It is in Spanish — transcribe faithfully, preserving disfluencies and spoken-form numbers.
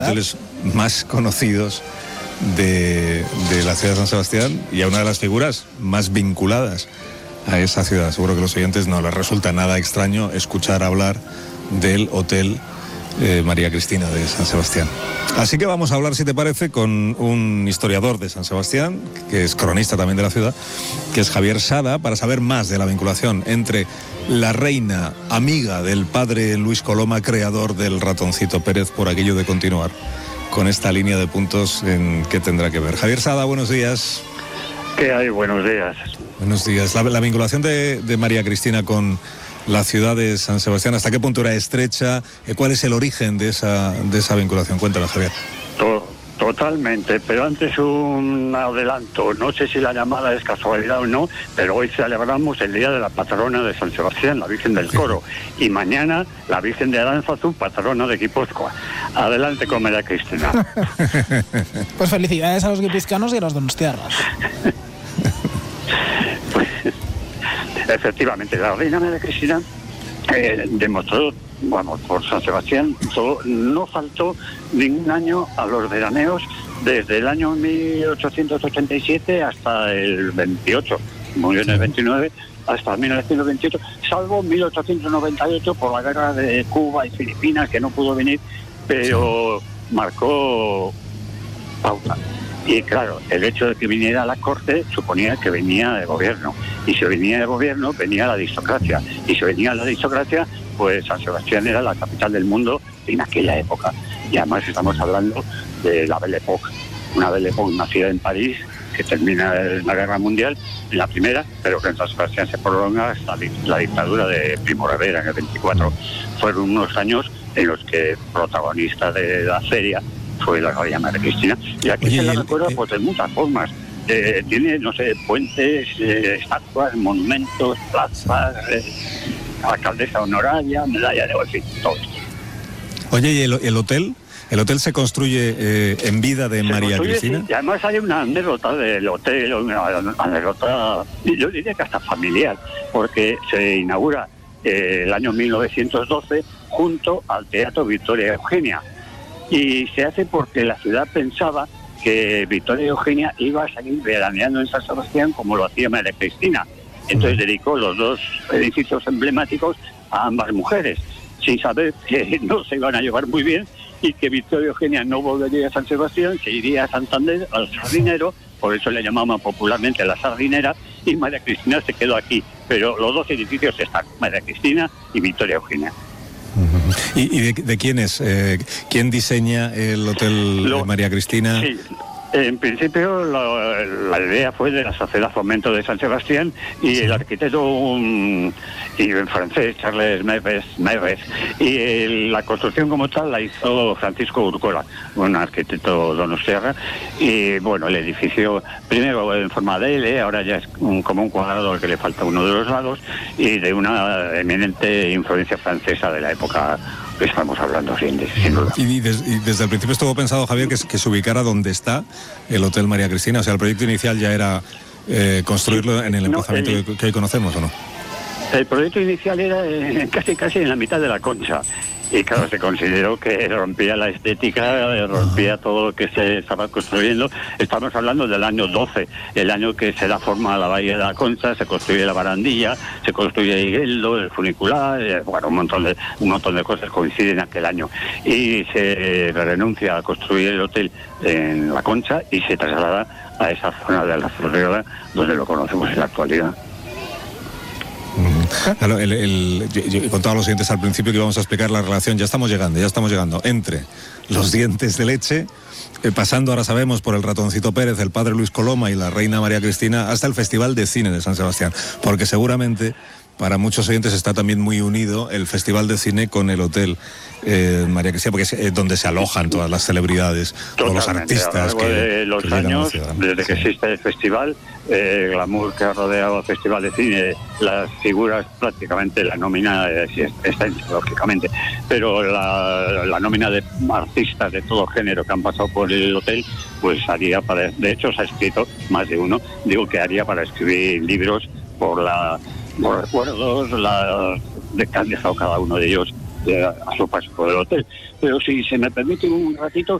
hoteles más conocidos de, de la ciudad de San Sebastián y a una de las figuras más vinculadas a esa ciudad. Seguro que a los oyentes no les resulta nada extraño escuchar hablar del Hotel eh, María Cristina de San Sebastián. Así que vamos a hablar, si te parece, con un historiador de San Sebastián, que es cronista también de la ciudad, que es Javier Sada, para saber más de la vinculación entre la reina, amiga del padre Luis Coloma, creador del Ratoncito Pérez, por aquello de continuar con esta línea de puntos en qué tendrá que ver. Javier Sada, buenos días. ¿Qué hay? Buenos días. Buenos días. La, la vinculación de, de María Cristina con la ciudad de San Sebastián, ¿hasta qué punto era estrecha? ¿Cuál es el origen de esa, de esa vinculación? Cuéntame, Javier. To- totalmente, pero antes un adelanto. No sé si la llamada es casualidad o no, pero hoy celebramos el Día de la Patrona de San Sebastián, la Virgen del Coro, y mañana la Virgen de Aránzazu, patrona de Guipúzcoa. Adelante con María Cristina. Pues felicidades a los guipuzcoanos y a los donostiarras. Pues, efectivamente, la reina María Cristina eh, demostró, vamos, por San Sebastián, todo, no faltó ningún año a los veraneos desde el año mil ochocientos ochenta y siete hasta el veintiocho, murió en el veintinueve, hasta mil novecientos veintiocho, salvo mil ochocientos noventa y ocho por la guerra de Cuba y Filipinas, que no pudo venir, pero marcó pauta. Y claro, el hecho de que viniera a la corte suponía que venía de gobierno. Y si venía de gobierno, venía la aristocracia. Y si venía la aristocracia, pues San Sebastián era la capital del mundo en aquella época. Y además estamos hablando de la Belle Époque. Una Belle Époque nacida en París, que termina en la Guerra Mundial, en la primera, pero que en San Sebastián se prolonga hasta la dictadura de Primo de Rivera en el veinticuatro. Fueron unos años en los que protagonista de la feria fue la reina María Cristina, y aquí Oye, se la recuerda eh, pues de muchas formas. Eh, tiene, no sé, puentes, eh, estatuas, monumentos, plazas, eh, alcaldesa honoraria, medalla de oro, en fin, todo esto. Oye, ¿y el, el hotel? ¿El hotel se construye eh, en vida de se María Cristina? Y además hay una anécdota del hotel, una anécdota, yo diría que hasta familiar, porque se inaugura eh, el año mil novecientos doce junto al Teatro Victoria Eugenia. Y se hace porque la ciudad pensaba que Victoria Eugenia iba a seguir veraneando en San Sebastián como lo hacía María Cristina. Entonces dedicó los dos edificios emblemáticos a ambas mujeres, sin saber que no se iban a llevar muy bien y que Victoria Eugenia no volvería a San Sebastián, se iría a Santander, al Sardinero, por eso le llamaban popularmente la Sardinera, y María Cristina se quedó aquí. Pero los dos edificios están, María Cristina y Victoria Eugenia. ¿Y, y de, de quién es? Eh, ¿Quién diseña el Hotel Lo, María Cristina? Sí, en principio la, la idea fue de la Sociedad Fomento de San Sebastián y sí. El arquitecto um, y en francés, Charles Meves, Meves y el, la construcción como tal la hizo Francisco Urcola, un arquitecto donostiarra, y bueno, el edificio primero en forma de L, ahora ya es un, como un cuadrado al que le falta uno de los lados y de una eminente influencia francesa de la época que estamos hablando, sin, sin duda. Y, des, y desde el principio estuvo pensado, Javier, que, que se ubicara donde está el Hotel María Cristina. O sea, el proyecto inicial ya era eh, construirlo en el emplazamiento no, el, que hoy conocemos, ¿o no? El proyecto inicial era eh, casi casi en la mitad de la Concha. Y claro, se consideró que rompía la estética, rompía todo lo que se estaba construyendo. Estamos hablando del año doce, el año que se da forma a la Bahía de la Concha, se construye la barandilla, se construye Higueldo, el funicular, eh, bueno, un montón de un montón de cosas coinciden en aquel año. Y se renuncia a construir el hotel en la Concha y se traslada a esa zona de la Florida, donde lo conocemos en la actualidad. Claro, el, el, yo, yo contaba a los siguientes al principio que íbamos a explicar la relación, ya estamos llegando, ya estamos llegando entre los dientes de leche, eh, pasando, ahora sabemos, por el Ratoncito Pérez, el padre Luis Coloma y la reina María Cristina, hasta el Festival de Cine de San Sebastián, porque seguramente para muchos oyentes está también muy unido el Festival de Cine con el Hotel eh, María Cristina, porque es eh, donde se alojan todas las celebridades, todos los artistas que, de los que años, ciudad, ¿no? Desde sí. que existe el festival, eh, el glamour que ha rodeado el Festival de Cine, las figuras, prácticamente la nómina eh, sí, está lógicamente, pero la, la nómina de artistas de todo género que han pasado por el hotel, pues haría para, de hecho se ha escrito más de uno, digo que haría para escribir libros por la los recuerdos la, de que han dejado cada uno de ellos eh, a su paso por el hotel. Pero si se me permite un ratito,